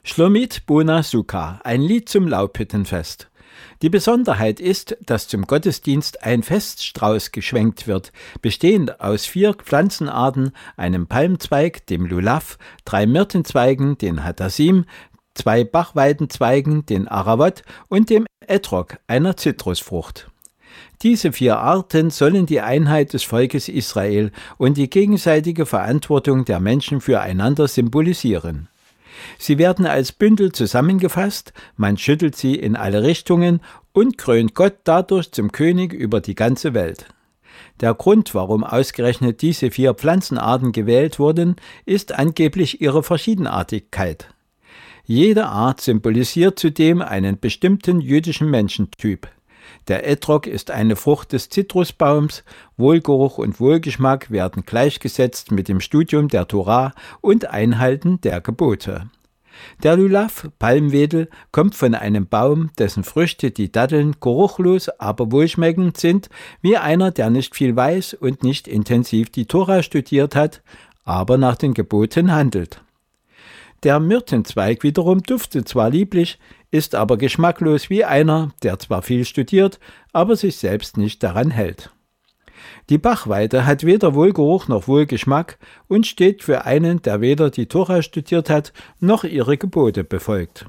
Shlomit Bona Sukkah, ein Lied zum Laubhüttenfest. Die Besonderheit ist, dass zum Gottesdienst ein Feststrauß geschwenkt wird, bestehend aus 4 Pflanzenarten, einem Palmzweig, dem Lulav, 3 Myrtenzweigen, den Hadassim, 2 Bachweidenzweigen, den Aravot und dem Etrog, einer Zitrusfrucht. Diese 4 Arten sollen die Einheit des Volkes Israel und die gegenseitige Verantwortung der Menschen füreinander symbolisieren. Sie werden als Bündel zusammengefasst, man schüttelt sie in alle Richtungen und krönt Gott dadurch zum König über die ganze Welt. Der Grund, warum ausgerechnet diese 4 Pflanzenarten gewählt wurden, ist angeblich ihre Verschiedenartigkeit. Jede Art symbolisiert zudem einen bestimmten jüdischen Menschentyp. Der Etrog ist eine Frucht des Zitrusbaums, Wohlgeruch und Wohlgeschmack werden gleichgesetzt mit dem Studium der Tora und Einhalten der Gebote. Der Lulav, Palmwedel, kommt von einem Baum, dessen Früchte, die Datteln, geruchlos, aber wohlschmeckend sind, wie einer, der nicht viel weiß und nicht intensiv die Tora studiert hat, aber nach den Geboten handelt. Der Myrtenzweig wiederum duftet zwar lieblich, ist aber geschmacklos wie einer, der zwar viel studiert, aber sich selbst nicht daran hält. Die Bachweide hat weder Wohlgeruch noch Wohlgeschmack und steht für einen, der weder die Tora studiert hat, noch ihre Gebote befolgt.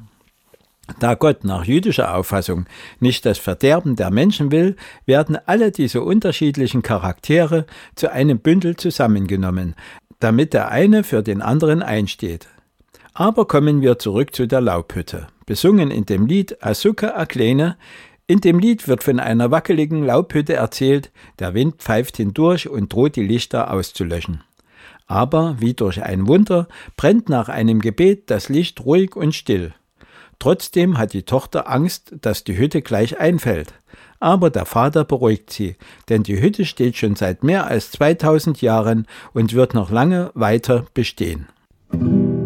Da Gott nach jüdischer Auffassung nicht das Verderben der Menschen will, werden alle diese unterschiedlichen Charaktere zu einem Bündel zusammengenommen, damit der eine für den anderen einsteht. Aber kommen wir zurück zu der Laubhütte, besungen in dem Lied Asuka Aklene. In dem Lied wird von einer wackeligen Laubhütte erzählt, der Wind pfeift hindurch und droht die Lichter auszulöschen. Aber wie durch ein Wunder brennt nach einem Gebet das Licht ruhig und still. Trotzdem hat die Tochter Angst, dass die Hütte gleich einfällt. Aber der Vater beruhigt sie, denn die Hütte steht schon seit mehr als 2000 Jahren und wird noch lange weiter bestehen.